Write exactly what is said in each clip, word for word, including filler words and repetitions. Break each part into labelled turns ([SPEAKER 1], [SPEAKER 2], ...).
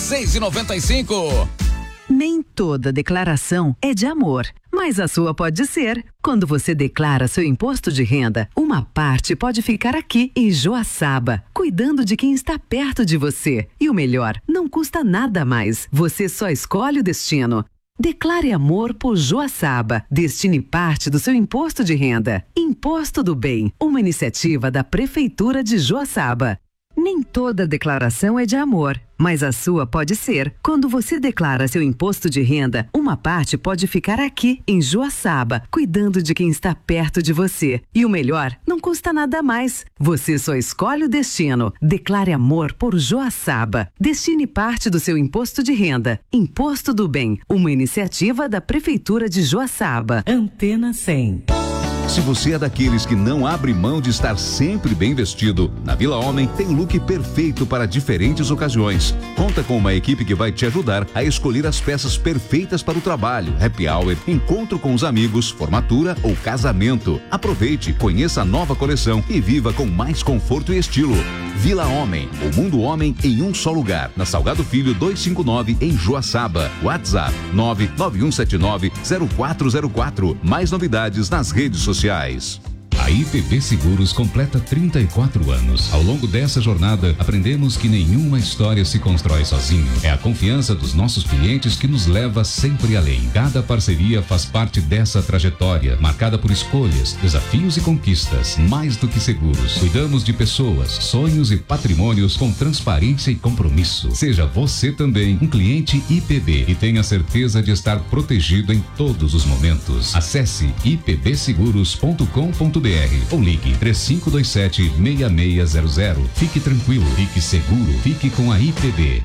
[SPEAKER 1] seis e noventa e cinco.
[SPEAKER 2] Nem toda declaração é de amor, mas a sua pode ser. Quando você declara seu imposto de renda, uma parte pode ficar aqui em Joaçaba, cuidando de quem está perto de você. E o melhor, não custa nada mais. Você só escolhe o destino. Declare amor por Joaçaba. Destine parte do seu imposto de renda. Imposto do Bem, uma iniciativa da Prefeitura de Joaçaba. Nem toda declaração é de amor, mas a sua pode ser. Quando você declara seu imposto de renda, uma parte pode ficar aqui, em Joaçaba, cuidando de quem está perto de você. E o melhor, não custa nada mais. Você só escolhe o destino. Declare amor por Joaçaba. Destine parte do seu imposto de renda. Imposto do Bem, uma iniciativa da Prefeitura de Joaçaba.
[SPEAKER 3] Antena cem.
[SPEAKER 4] Se você é daqueles que não abre mão de estar sempre bem vestido, na Vila Homem tem o look perfeito para diferentes ocasiões. Conta com uma equipe que vai te ajudar a escolher as peças perfeitas para o trabalho, happy hour, encontro com os amigos, formatura ou casamento. Aproveite, conheça a nova coleção e viva com mais conforto e estilo. Vila Homem, o mundo homem em um só lugar. Na Salgado Filho duzentos e cinquenta e nove, em Joaçaba. WhatsApp nove nove um sete nove zero quatro zero quatro. Mais novidades nas redes sociais.
[SPEAKER 5] A I P B Seguros completa trinta e quatro anos. Ao longo dessa jornada, aprendemos que nenhuma história se constrói sozinho. É a confiança dos nossos clientes que nos leva sempre além. Cada parceria faz parte dessa trajetória, marcada por escolhas, desafios e conquistas. Mais do que seguros, cuidamos de pessoas, sonhos e patrimônios com transparência e compromisso. Seja você também um cliente I P B e tenha certeza de estar protegido em todos os momentos. Acesse i p b seguros ponto com ponto b r ou ligue três cinco dois sete, seis seis zero zero. Fique tranquilo, fique seguro, fique com a I P B.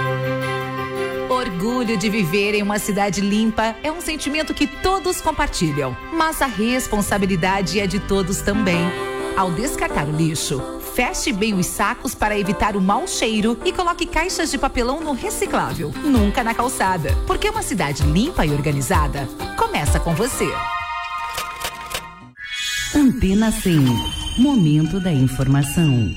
[SPEAKER 6] Orgulho de viver em uma cidade limpa é um sentimento que todos compartilham, mas a responsabilidade é de todos também. Ao descartar o lixo, feche bem os sacos para evitar o mau cheiro e coloque caixas de papelão no reciclável, nunca na calçada, porque uma cidade limpa e organizada começa com você.
[SPEAKER 3] Antena cem. Momento da informação.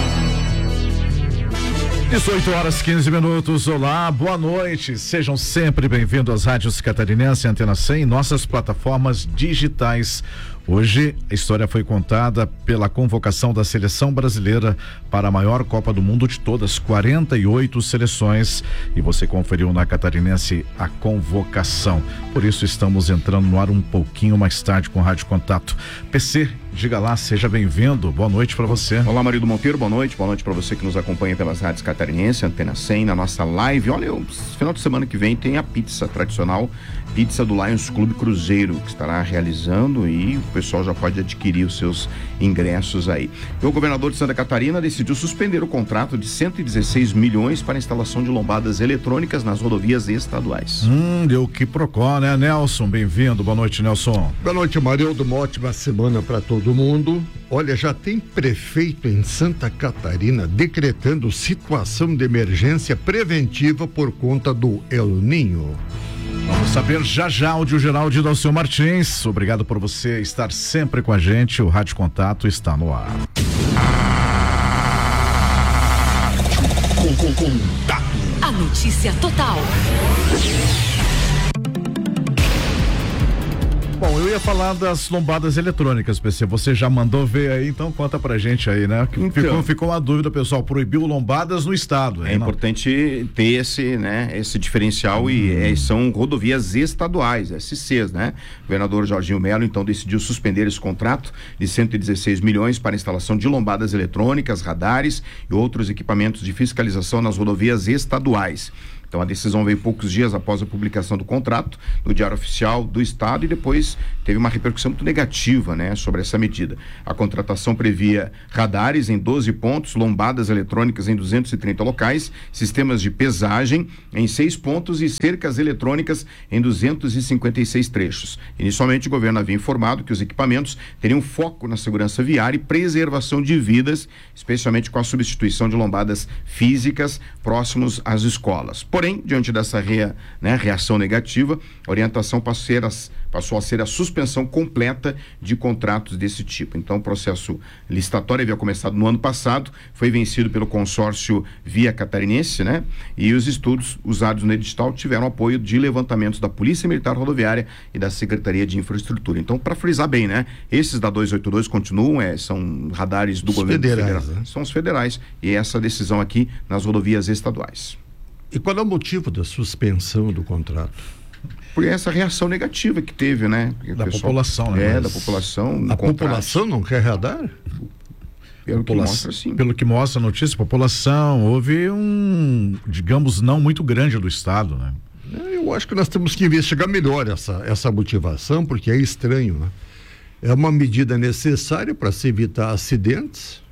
[SPEAKER 7] dezoito horas e quinze minutos. Olá, boa noite. Sejam sempre bem-vindos às rádios catarinense, Antena cem, nossas plataformas digitais. Hoje, a história foi contada pela convocação da seleção brasileira para a maior Copa do Mundo de todas, quarenta e oito seleções, e você conferiu na Catarinense a convocação. Por isso, estamos entrando no ar um pouquinho mais tarde com o Rádio Contato. P C, diga lá, seja bem-vindo. Boa noite para você.
[SPEAKER 8] Olá, Marido Monteiro, boa noite. Boa noite para você que nos acompanha pelas rádios Catarinense, Antena cem, na nossa live. Olha, o final de semana que vem tem a pizza tradicional, pizza do Lions Clube Cruzeiro, que estará realizando, e o pessoal já pode adquirir os seus ingressos aí. E o governador de Santa Catarina decidiu suspender o contrato de cento e dezesseis milhões para a instalação de lombadas eletrônicas nas rodovias estaduais.
[SPEAKER 7] Hum, deu que procó, né, Nelson? Bem-vindo. Boa noite, Nelson.
[SPEAKER 9] Boa noite, Marildo. Uma ótima semana para todo mundo. Olha, já tem prefeito em Santa Catarina decretando situação de emergência preventiva por conta do El Ninho.
[SPEAKER 7] Vamos saber já já. Áudio geral de Dalceu Martins. Obrigado por você estar sempre com a gente. O Rádio Contato está no ar.
[SPEAKER 6] A notícia total.
[SPEAKER 7] Bom, eu ia falar das lombadas eletrônicas, P C. Você já mandou ver aí, então conta pra gente aí, né? Que
[SPEAKER 8] então,
[SPEAKER 7] ficou, ficou uma dúvida, pessoal. Proibiu lombadas no estado.
[SPEAKER 8] É importante ter esse, né, esse diferencial hum. e é, são rodovias estaduais, S Cs, né? O governador Jorginho Melo, então, decidiu suspender esse contrato de cento e dezesseis milhões para a instalação de lombadas eletrônicas, radares e outros equipamentos de fiscalização nas rodovias estaduais. Então a decisão veio poucos dias após a publicação do contrato no Diário Oficial do Estado e depois teve uma repercussão muito negativa, né, sobre essa medida. A contratação previa radares em doze pontos, lombadas eletrônicas em duzentos e trinta locais, sistemas de pesagem em seis pontos e cercas eletrônicas em duzentos e cinquenta e seis trechos. Inicialmente o governo havia informado que os equipamentos teriam foco na segurança viária e preservação de vidas, especialmente com a substituição de lombadas físicas próximos às escolas. Porém, diante dessa rea, né, reação negativa, a orientação passou a, ser as, passou a ser a suspensão completa de contratos desse tipo. Então, o processo licitatório havia começado no ano passado, foi vencido pelo consórcio Via Catarinense, né? E os estudos usados no edital tiveram apoio de levantamentos da Polícia Militar Rodoviária e da Secretaria de Infraestrutura. Então, para frisar bem, né? Esses da duzentos e oitenta e dois continuam, é, são radares do
[SPEAKER 9] os
[SPEAKER 8] governo
[SPEAKER 9] federais,
[SPEAKER 8] federal.
[SPEAKER 9] né?
[SPEAKER 8] São os federais. E essa decisão aqui nas rodovias estaduais.
[SPEAKER 9] E qual é o motivo da suspensão do contrato?
[SPEAKER 8] Por essa reação negativa que teve, né? Porque
[SPEAKER 7] Da
[SPEAKER 8] pessoal,
[SPEAKER 7] população, né?
[SPEAKER 8] É,
[SPEAKER 7] Mas
[SPEAKER 8] da população.
[SPEAKER 9] A população não quer radar?
[SPEAKER 8] Pelo que mostra, sim.
[SPEAKER 7] Pelo que mostra a notícia, população, houve um, digamos, não muito grande do estado, né?
[SPEAKER 9] Eu acho que nós temos que investigar melhor essa, essa motivação, porque é estranho, né? É uma medida necessária para se evitar acidentes,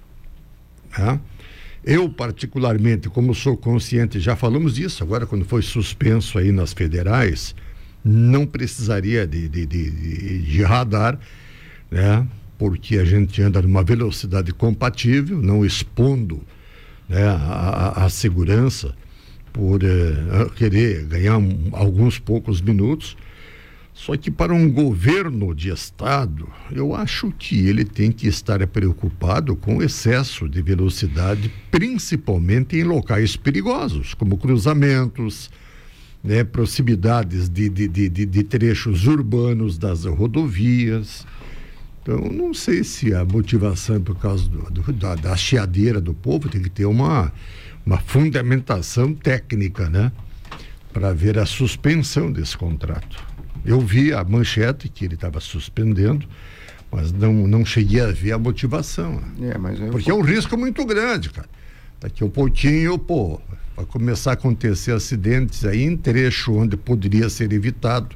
[SPEAKER 9] né? Eu, particularmente, como sou consciente, já falamos disso, agora quando foi suspenso aí nas federais, não precisaria de, de, de, de, de radar, né? Porque a gente anda numa velocidade compatível, não expondo, né, a, a, a segurança por eh, querer ganhar um, alguns poucos minutos. Só que para um governo de estado, eu acho que ele tem que estar preocupado com o excesso de velocidade, principalmente em locais perigosos, como cruzamentos, né, proximidades de, de, de, de, de trechos urbanos das rodovias. Então, não sei se a motivação é por causa do, do, da, da chiadeira do povo, tem que ter uma, uma fundamentação técnica, né, para ver a suspensão desse contrato. Eu vi a manchete que ele estava suspendendo, mas não, não cheguei a ver a motivação. Né?
[SPEAKER 8] É, mas eu...
[SPEAKER 9] Porque é um risco muito grande, cara. Daqui a um pouquinho, pô, vai começar a acontecer acidentes aí em trecho onde poderia ser evitado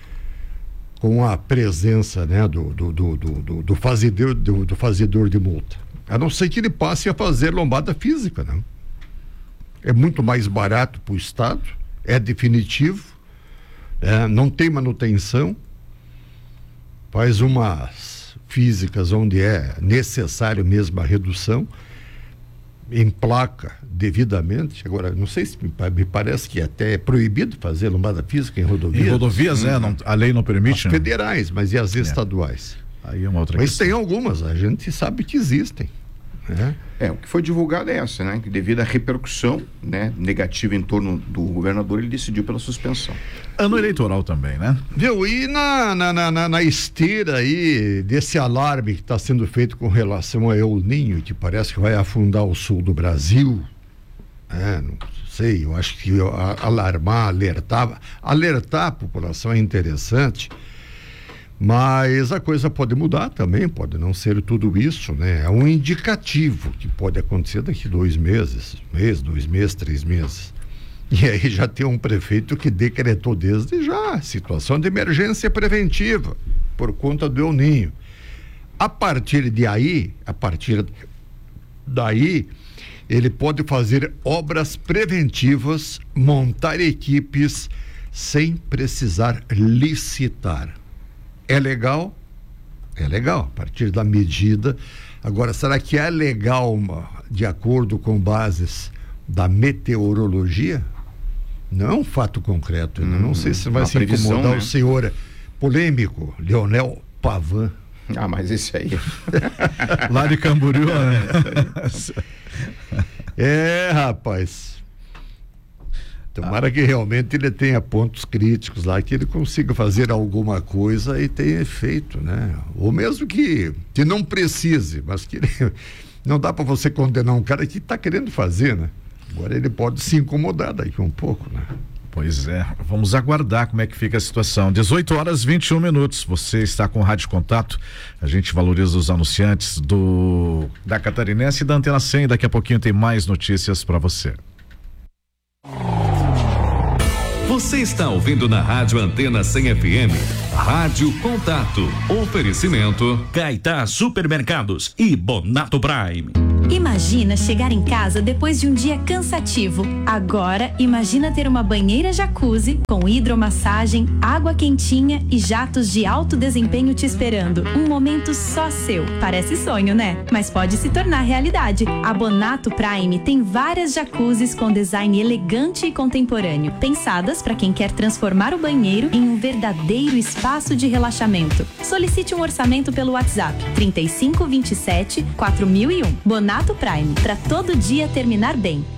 [SPEAKER 9] com a presença, né, do, do, do, do, do, fazedor, do, do fazedor de multa. A não ser que ele passe a fazer lombada física, né? É muito mais barato para o Estado, é definitivo. É, não tem manutenção, faz umas físicas onde é necessário mesmo a redução, emplaca devidamente. Agora, não sei se me, me parece que até é proibido fazer lombada física em rodovias.
[SPEAKER 7] Em rodovias, hum, é, não, a lei não permite.
[SPEAKER 9] As
[SPEAKER 7] né?
[SPEAKER 9] federais, mas e as é. estaduais?
[SPEAKER 7] Aí é uma outra
[SPEAKER 9] mas
[SPEAKER 7] questão.
[SPEAKER 9] tem algumas, a gente sabe que existem. Né?
[SPEAKER 8] É, o que foi divulgado é essa, né? Que devido à repercussão, né, negativa em torno do governador, ele decidiu pela suspensão.
[SPEAKER 7] Ano eleitoral também, né?
[SPEAKER 9] Viu? E na, na, na, na esteira aí desse alarme que está sendo feito com relação ao El Niño, que parece que vai afundar o sul do Brasil, é, não sei, eu acho que alarmar, alertar, alertar a população é interessante. Mas a coisa pode mudar também, pode não ser tudo isso, né? É um indicativo que pode acontecer daqui dois meses, mês, dois meses, três meses. E aí já tem um prefeito que decretou desde já situação de emergência preventiva por conta do El Niño. A partir de aí, a partir daí, ele pode fazer obras preventivas, montar equipes sem precisar licitar. É legal? É legal, a partir da medida. Agora, será que é legal, uma, de acordo com bases da meteorologia? Não é um fato concreto. Hum, não sei se vai se previsão, incomodar, né? O senhor polêmico, Leonel Pavan.
[SPEAKER 8] Ah, mas esse aí.
[SPEAKER 7] Lá de Camboriú, né?
[SPEAKER 9] É, rapaz. Tomara ah. que realmente ele tenha pontos críticos lá, que ele consiga fazer alguma coisa e tenha efeito, né? Ou mesmo que, que não precise, mas que ele, não dá para você condenar um cara que está querendo fazer, né? Agora ele pode se incomodar daqui um pouco, né?
[SPEAKER 7] Pois é, vamos aguardar como é que fica a situação. dezoito horas e vinte e um minutos. Você está com o Rádio Contato. A gente valoriza os anunciantes do da Catarinense e da Antena cem. Daqui a pouquinho tem mais notícias para você.
[SPEAKER 5] Você está ouvindo na Rádio Antena cem F M, Rádio Contato. Oferecimento
[SPEAKER 1] Caetá Supermercados e Bonato Prime. Imagina chegar em casa depois de um dia cansativo. Agora, imagina ter uma banheira jacuzzi com hidromassagem, água quentinha e jatos de alto desempenho te esperando. Um momento só seu. Parece sonho, né? Mas pode se tornar realidade. A Bonato Prime tem várias jacuzzis com design elegante e contemporâneo, pensadas para quem quer transformar o banheiro em um verdadeiro espaço de relaxamento. Solicite um orçamento pelo WhatsApp trinta e cinco, vinte e sete, quatro mil e um. Bonato Prime, para todo dia terminar bem.